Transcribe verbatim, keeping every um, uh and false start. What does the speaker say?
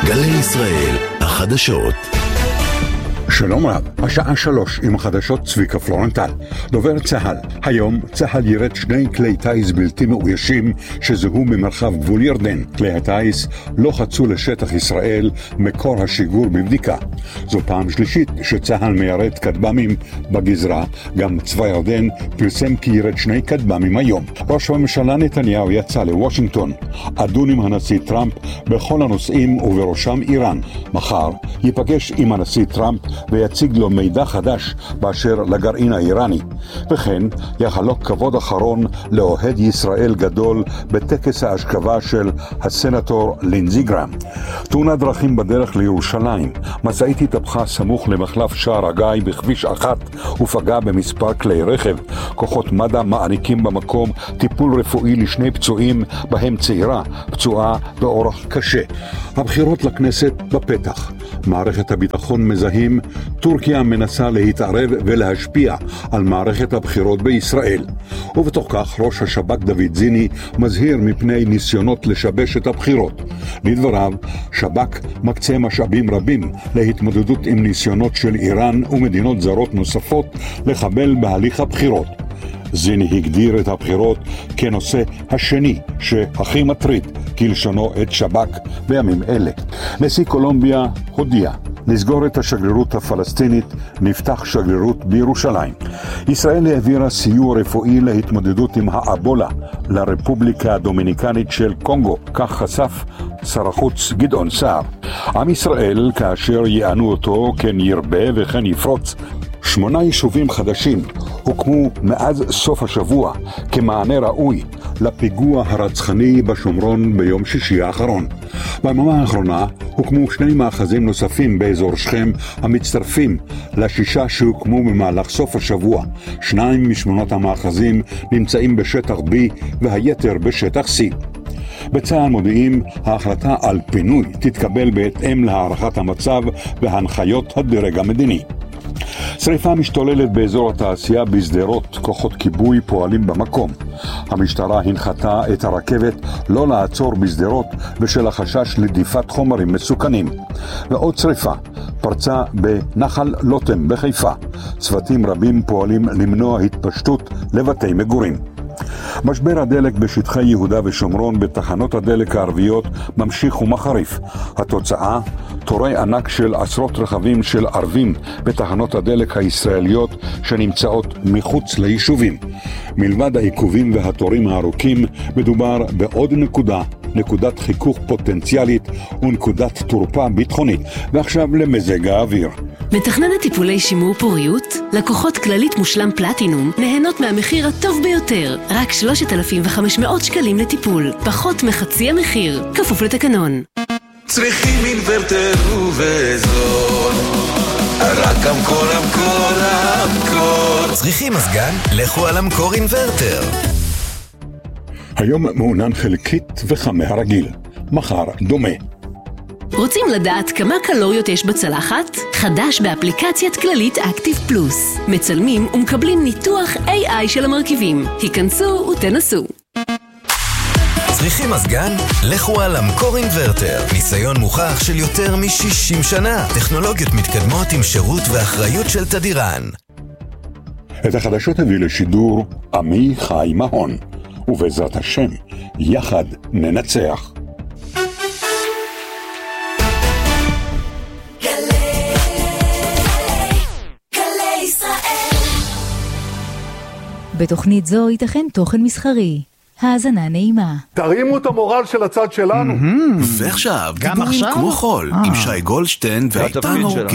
גלי ישראל, החדשות. שלום רב, השעה שלוש עם החדשות צביקה פלורנטל. דובר צהל, היום צהל ירד שני כלי טייס בלתי מאוישים שזוהו ממרחב גבול ירדן. כלי הטייס לא חצו לשטח ישראל, מקור השיגור בבדיקה. זו פעם שלישית שצהל מיירד כטב"מים בגזרה, גם צבא ירדן פרסם כי ירד שני כטב"מים היום. ראש הממשלה נתניהו יצא לוושינגטון, אדון עם הנשיא טראמפ בכל הנושאים ובראשם איראן. מחר ייפגש עם הנשיא טראמפ ויציג לו מידע חדש באשר לגרעין האיראני, וכן יחלוק כבוד אחרון לאוהד ישראל גדול בטקס ההשכבה של הסנטור לינזי גרהם. תאונת דרכים בדרך לירושלים, משאית התהפכה סמוך למחלף שער הגיא בכביש אחת ופגע במספר כלי רכב. כוחות מד"א מעניקים במקום טיפול רפואי לשני פצועים, בהם צעירה פצועה באורח קשה. הבחירות לכנסת בפתח. מערכת הביטחון מזהים, טורקיה מנסה להתערב ולהשפיע על מערכת הבחירות בישראל. ובתוך כך ראש השב"כ דוד זיני מזהיר מפני ניסיונות לשבש את הבחירות. לדבריו, שב"כ מקצה משאבים רבים להתמודדות עם ניסיונות של איראן ומדינות זרות נוספות לחבל בהליך הבחירות. זיני הגדיר את הבחירות כנושא השני שהכי מטריד, כלשונו, את שב"כ בימים אלה. נשיא קולומביה הודיע לסגור את השגרירות הפלסטינית, נפתח שגרירות בירושלים. ישראל העבירה סיוע רפואי להתמודדות עם האבולה לרפובליקה הדומיניקנית של קונגו, כך חשף שר החוץ גדעון סער. עם ישראל, כאשר יענו אותו, כן ירבה וכן יפרוץ. שמונה יישובים חדשים הוקמו מאז סוף השבוע כמענה ראוי לפיגוע הרצחני בשומרון ביום שישי האחרון. ביממה האחרונה הוקמו שני מאחזים נוספים באזור שכם המצטרפים לשישה שהוקמו במהלך סוף השבוע. שניים משמונות המאחזים נמצאים בשטח B והיתר בשטח C. בצה"ל מודיעים, ההחלטה על פינוי תתקבל בהתאם להערכת המצב והנחיות הדרג המדיני. שריפה משתוללת באזור התעשייה בשדרות, כוחות כיבוי פועלים במקום. המשטרה הנחתה את הרכבת לא לעצור בשדרות בשל החשש לדיפת חומרים מסוכנים. ועוד שריפה פרצה בנחל לוטם בחיפה. צוותים רבים פועלים למנוע התפשטות לבתי מגורים. משבר הדלק בשטחי יהודה ושומרון בתחנות הדלק הערביות ממשיך ומחריף. התוצאה, תורי ענק של עשרות רכבים של ערבים בתחנות הדלק הישראליות שנמצאות מחוץ ליישובים. מלבד העיכובים והתורים הארוכים, מדובר בעוד נקודה, נקודת חיכוך פוטנציאלית ונקודת תורפה ביטחונית. ועכשיו למזג האוויר. מתכננת טיפולי שימור פוריות? לקוחות כללית מושלם פלטינום נהנות מהמחיר הטוב ביותר, רק שלושת אלפים וחמש מאות שקלים לטיפול, פחות מחצי המחיר, כפוף לתקנון. צריכים אינוורטר ובזול, רק אמקור, אמקור, אמקור. צריכים מזגן? לכו על אמקור אינוורטר. היום מעונן חלקית וחמה הרגיל, מחר דומה. רוצים לדעת כמה קלוריות יש בצלחת? חדש באפליקציית כללית אקטיב פלוס. מצלמים ומקבלים ניתוח איי איי של המרכיבים. היכנסו ותנסו. צריכים מזגן? לכו על אמקור אינוורטר. ניסיון מוכח של יותר מ-שישים שנה. טכנולוגיות מתקדמות עם שירות ואחריות של תדירן. את החדשות הביא לשידור עמי חי מהון. ובעזרת השם, יחד ננצח. בתוכנית זו ייתכן תוכן מסחרי. האזנה נעימה. תרימו את המורל של הצד שלנו. ועכשיו, דיבורים כמו חול, עם שי גולדשטיין ואיתן אורקי.